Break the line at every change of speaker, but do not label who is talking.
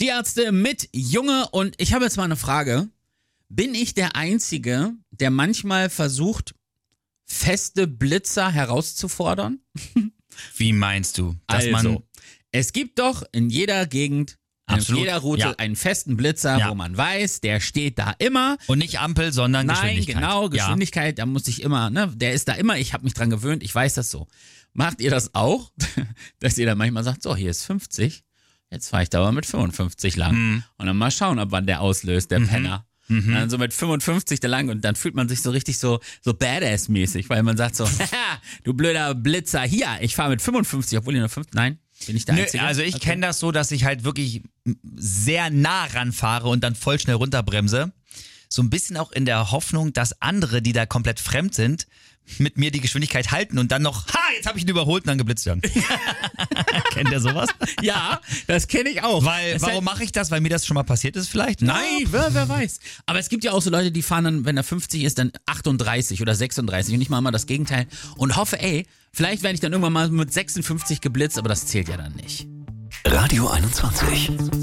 Tierärzte mit Junge und ich habe jetzt mal eine Frage. Bin ich der Einzige, der manchmal versucht, feste Blitzer herauszufordern?
Wie meinst du? Dass
Es gibt doch in jeder Gegend,
Absolut.
in jeder Route einen festen Blitzer, wo man weiß, der steht da immer.
Und nicht Ampel, sondern Geschwindigkeit.
Nein, genau, Geschwindigkeit, da muss ich immer, der ist da immer, ich habe mich dran gewöhnt, ich weiß das so. Macht ihr das auch, dass ihr dann manchmal sagt, so, hier ist 50, jetzt fahre ich da aber mit 55 lang. Und dann mal schauen, ab wann der auslöst, der Penner. Dann so mit 55 da lang und dann fühlt man sich so richtig so Badass-mäßig, weil man sagt so, haha, du blöder Blitzer, hier, ich fahre mit 55, obwohl ihr nur 5, nein, bin ich der Einzige?
Also ich kenne das so, dass ich halt wirklich sehr nah ranfahre und dann voll schnell runterbremse. So ein bisschen auch in der Hoffnung, dass andere, die da komplett fremd sind, mit mir die Geschwindigkeit halten und dann noch, jetzt habe ich ihn überholt und dann geblitzt werden. Kennt ihr sowas?
Ja, das kenne ich auch.
Warum mache ich das? Weil mir das schon mal passiert ist vielleicht?
Nein, wer weiß. Aber es gibt ja auch so Leute, die fahren dann, wenn er 50 ist, dann 38 oder 36 und ich mache mal das Gegenteil und hoffe, vielleicht werde ich dann irgendwann mal mit 56 geblitzt, aber das zählt ja dann nicht.
Radio 21.